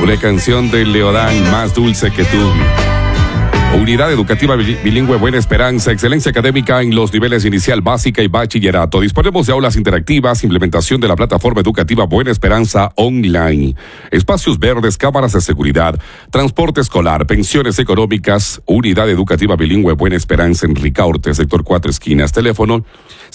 Una canción de Leodán, Más dulce que tú. Unidad Educativa Bilingüe Buena Esperanza, excelencia académica en los niveles inicial, básica y bachillerato. Disponemos de aulas interactivas, implementación de la plataforma educativa Buena Esperanza online, espacios verdes, cámaras de seguridad, transporte escolar, pensiones económicas. Unidad Educativa Bilingüe Buena Esperanza en Ricaurte, sector 4 esquinas, teléfono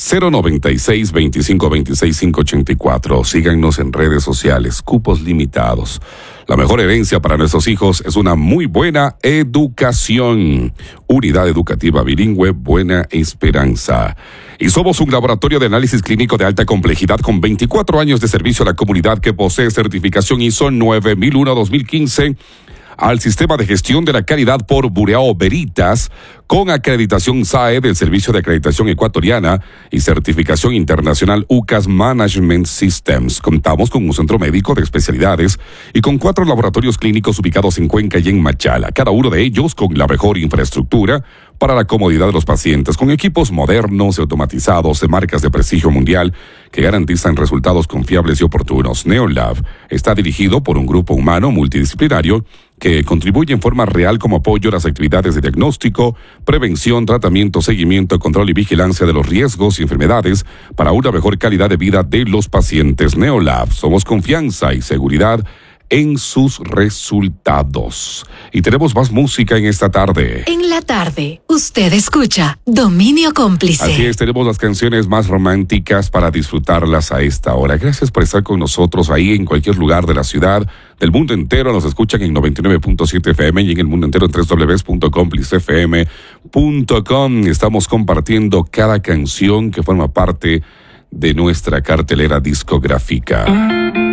096-2526-584. Síganos en redes sociales, cupos limitados. La mejor herencia para nuestros hijos es una muy buena educación. Unidad Educativa Bilingüe Buena Esperanza. Y somos un laboratorio de análisis clínico de alta complejidad con 24 años de servicio a la comunidad que posee certificación ISO 9001-2015 al Sistema de Gestión de la Calidad por Bureau Veritas, con acreditación SAE del Servicio de Acreditación Ecuatoriana y certificación internacional UCAS Management Systems. Contamos con un centro médico de especialidades y con 4 laboratorios clínicos ubicados en Cuenca y en Machala, cada uno de ellos con la mejor infraestructura para la comodidad de los pacientes, con equipos modernos y automatizados de marcas de prestigio mundial que garantizan resultados confiables y oportunos. NeoLab está dirigido por un grupo humano multidisciplinario que contribuye en forma real como apoyo a las actividades de diagnóstico, prevención, tratamiento, seguimiento, control y vigilancia de los riesgos y enfermedades para una mejor calidad de vida de los pacientes. NeoLab, somos confianza y seguridad en sus resultados. Y tenemos más música en esta tarde. En la tarde, usted escucha Dominio Cómplice. Así es, tenemos las canciones más románticas para disfrutarlas a esta hora. Gracias por estar con nosotros ahí en cualquier lugar de la ciudad, del mundo entero. Nos escuchan en 99.7 FM y en el mundo entero en www.complicefm.com. Estamos compartiendo cada canción que forma parte de nuestra cartelera discográfica.